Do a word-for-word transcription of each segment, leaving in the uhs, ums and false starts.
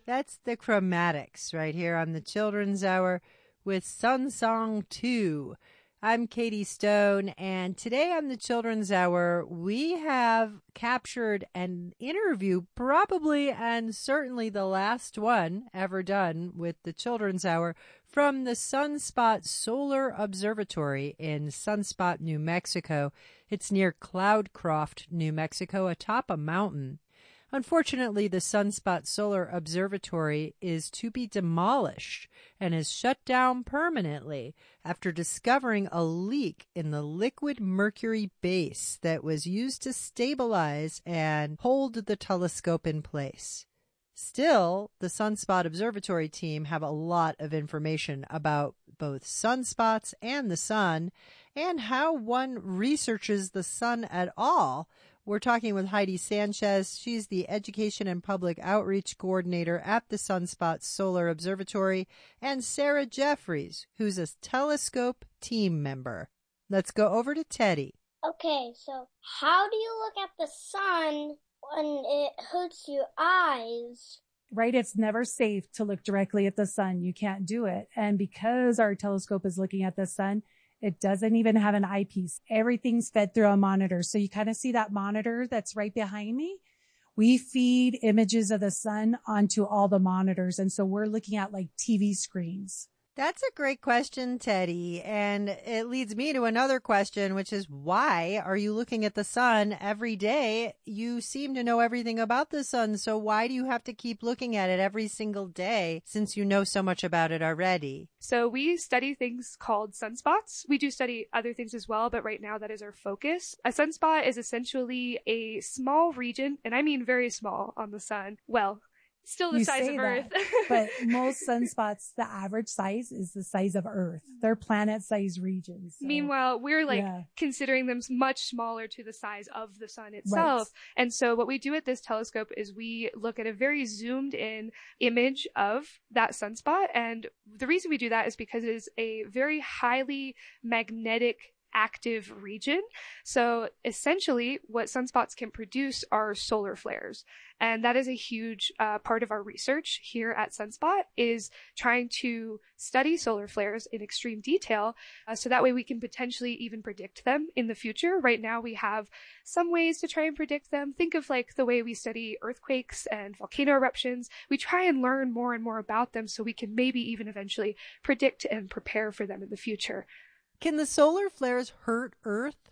That's the Chromatics right here on the Children's Hour with Sun Song two. I'm Katie Stone, and today on the Children's Hour, we have captured an interview, probably and certainly the last one ever done with the Children's Hour, from the Sunspot Solar Observatory in Sunspot, New Mexico. It's near Cloudcroft, New Mexico, atop a mountain. Unfortunately, the Sunspot Solar Observatory is to be demolished and is shut down permanently after discovering a leak in the liquid mercury base that was used to stabilize and hold the telescope in place. Still, the Sunspot Observatory team have a lot of information about both sunspots and the sun and how one researches the sun at all. We're talking with Heidi Sanchez. She's the Education and Public Outreach Coordinator at the Sunspot Solar Observatory, and Sarah Jeffries, who's a telescope team member. Let's go over to Teddy. Okay, so how do you look at the sun when it hurts your eyes? Right, it's never safe to look directly at the sun. You can't do it. And because our telescope is looking at the sun, it doesn't even have an eyepiece. Everything's fed through a monitor. So you kind of see that monitor that's right behind me. We feed images of the sun onto all the monitors. And so we're looking at like T V screens. That's a great question, Teddy. And it leads me to another question, which is why are you looking at the sun every day? You seem to know everything about the sun. So why do you have to keep looking at it every single day since you know so much about it already? So we study things called sunspots. We do study other things as well, but right now that is our focus. A sunspot is essentially a small region, and I mean very small on the sun. Well, still the you size of that, Earth. But most sunspots, the average size is the size of Earth. They're planet-sized regions. So, meanwhile, we're like yeah. considering them much smaller to the size of the sun itself. Right. And so what we do at this telescope is we look at a very zoomed in image of that sunspot. And the reason we do that is because it is a very highly magnetic active region. So essentially what sunspots can produce are solar flares. And that is a huge uh, part of our research here at Sunspot, is trying to study solar flares in extreme detail. Uh, so that way we can potentially even predict them in the future. Right now we have some ways to try and predict them. Think of like the way we study earthquakes and volcano eruptions. We try and learn more and more about them so we can maybe even eventually predict and prepare for them in the future. Can the solar flares hurt Earth?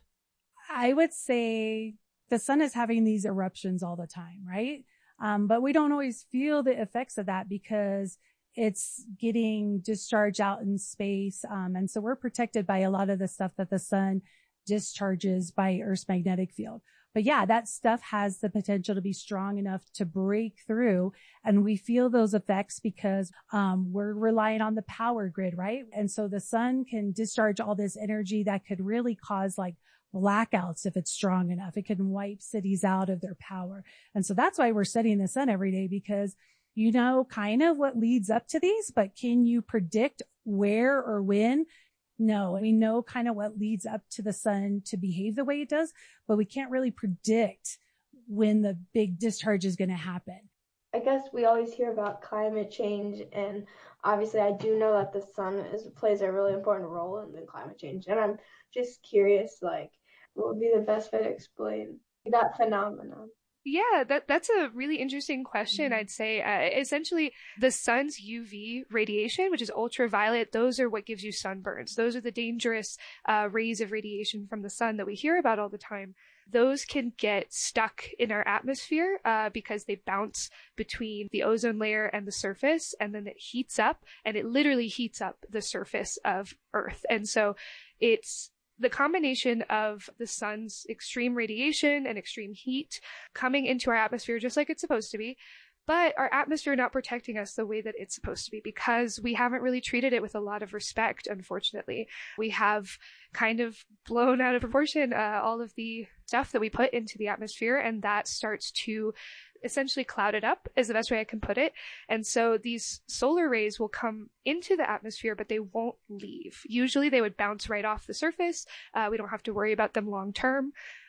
I would say the sun is having these eruptions all the time, right? Um, but we don't always feel the effects of that because it's getting discharged out in space. Um, and so we're protected by a lot of the stuff that the sun discharges by Earth's magnetic field. But yeah, that stuff has the potential to be strong enough to break through. And we feel those effects because um, we're relying on the power grid, right? And so the sun can discharge all this energy that could really cause like blackouts if it's strong enough. It can wipe cities out of their power. And so that's why we're studying the sun every day, because you know kind of what leads up to these, but can you predict where or when? No, we know kind of what leads up to the sun to behave the way it does, but we can't really predict when the big discharge is going to happen. I guess we always hear about climate change, and obviously I do know that the sun is, plays a really important role in the climate change, and I'm just curious, like, what would be the best way to explain that phenomenon? Yeah, that that's a really interesting question, Mm-hmm. I'd say. Uh, essentially, the sun's U V radiation, which is ultraviolet, those are what gives you sunburns. Those are the dangerous uh, rays of radiation from the sun that we hear about all the time. Those can get stuck in our atmosphere uh, because they bounce between the ozone layer and the surface, and then it heats up, and it literally heats up the surface of Earth. And so it's the combination of the sun's extreme radiation and extreme heat coming into our atmosphere just like it's supposed to be, but our atmosphere not protecting us the way that it's supposed to be because we haven't really treated it with a lot of respect, unfortunately. We have kind of blown out of proportion uh, all of the stuff that we put into the atmosphere, and that starts to essentially cloud it up is the best way I can put it. And so these solar rays will come into the atmosphere, but they won't leave. Usually they would bounce right off the surface. Uh, we don't have to worry about them long term.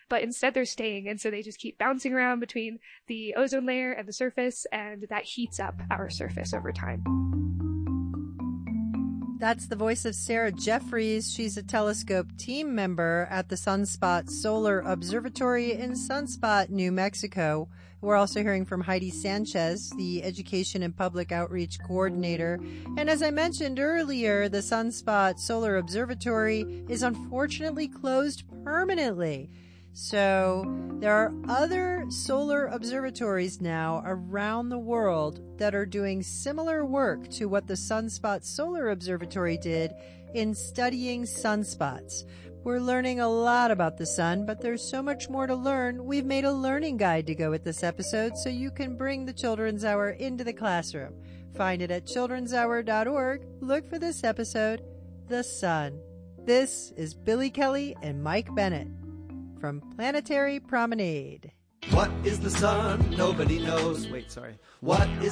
but instead they're staying. And so they just keep bouncing around between the ozone layer and the surface, and that heats up our surface over time. That's the voice of Sarah Jeffries. She's a telescope team member at the Sunspot Solar Observatory in Sunspot, New Mexico. We're also hearing from Heidi Sanchez, the Education and Public Outreach Coordinator. And as I mentioned earlier, the Sunspot Solar Observatory is unfortunately closed permanently. So there are other solar observatories now around the world that are doing similar work to what the Sunspot Solar Observatory did in studying sunspots. We're learning a lot about the sun, but there's so much more to learn. We've made a learning guide to go with this episode so you can bring the Children's Hour into the classroom. Find it at children's hour dot org. Look for this episode, The Sun. This is Billy Kelly and Mike Bennett from Planetary Promenade. What is the sun? Nobody knows. Wait, sorry. What is